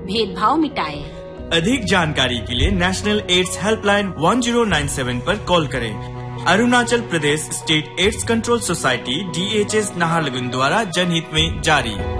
भेदभाव मिटाए। अधिक जानकारी के लिए नेशनल एड्स हेल्पलाइन 1097 पर कॉल करें। Arunachal Pradesh state AIDS control society DHS Naharlagun द्वारा जनहित में जारी।